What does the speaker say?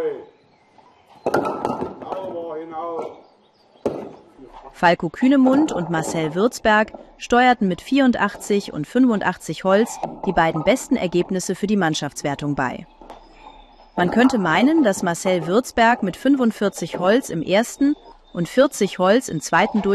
Sauber hinaus. Falco Kühnemund und Marcel Würzberg steuerten mit 84 und 85 Holz die beiden besten Ergebnisse für die Mannschaftswertung bei. Man könnte meinen, dass Marcel Würzberg mit 45 Holz im ersten und 40 Holz im zweiten